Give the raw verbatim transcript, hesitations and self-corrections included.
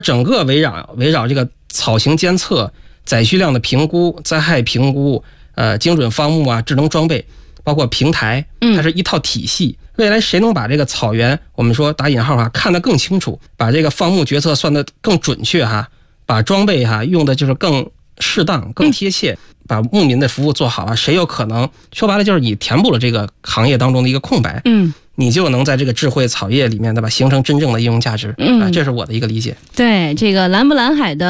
整个围绕围绕这个草型监测、载需量的评估、灾害评估、呃精准放牧啊、智能装备，包括平台，它是一套体系。嗯、未来谁能把这个草原，我们说打引号哈，看得更清楚，把这个放牧决策算得更准确哈，把装备哈用的就是更适当、更贴切，嗯、把牧民的服务做好啊，谁有可能说白了就是你填补了这个行业当中的一个空白，嗯。你就能在这个智慧草业里面，对吧，形成真正的应用价值。嗯、啊，这是我的一个理解。 对，这个蓝不蓝海的